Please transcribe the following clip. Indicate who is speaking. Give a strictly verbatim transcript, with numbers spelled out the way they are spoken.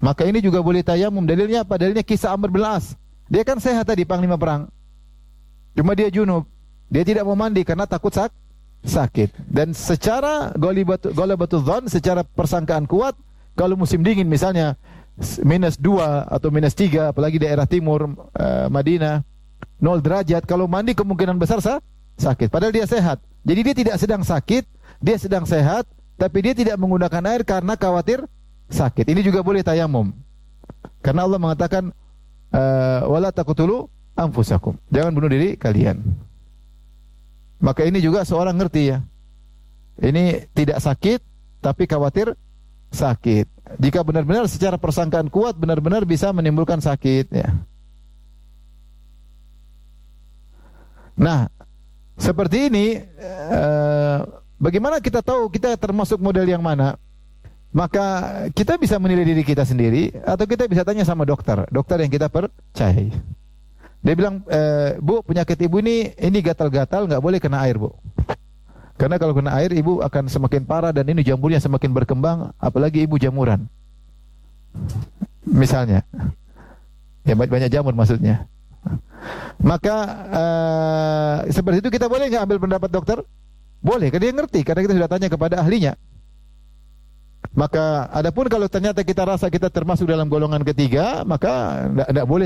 Speaker 1: Maka ini juga boleh tayamum. Dalilnya apa? Dalilnya kisah Amr bin As. Dia kan sehat tadi, panglima perang. Cuma dia junub. Dia tidak mau mandi karena takut sak sakit. Dan secara ghalabatul dzan, secara persangkaan kuat, kalau musim dingin misalnya minus dua atau minus tiga, apalagi daerah timur uh, Madinah, nol derajat, kalau mandi kemungkinan besar sah, sakit. Padahal dia sehat. Jadi dia tidak sedang sakit, dia sedang sehat, tapi dia tidak menggunakan air karena khawatir sakit. Ini juga boleh tayamum. Karena Allah mengatakan uh, wala taqtulu anfusakum. Jangan bunuh diri kalian. Maka ini juga seorang ngerti ya. Ini tidak sakit tapi khawatir sakit. Jika benar-benar secara persangkaan kuat benar-benar bisa menimbulkan sakit ya. Nah, seperti ini uh, bagaimana kita tahu kita termasuk model yang mana? Maka kita bisa menilai diri kita sendiri atau kita bisa tanya sama dokter, dokter yang kita percayai. Dia bilang, e, Bu, penyakit ibu ini ini gatal-gatal, nggak boleh kena air, Bu. Karena kalau kena air ibu akan semakin parah dan ini jamurnya semakin berkembang, apalagi ibu jamuran. Misalnya, ya banyak jamur maksudnya. Maka uh, seperti itu kita boleh nggak ambil pendapat dokter? Boleh, karena dia ngerti, karena kita sudah tanya kepada ahlinya. Maka adapun kalau ternyata kita rasa kita termasuk dalam golongan ketiga, maka tidak boleh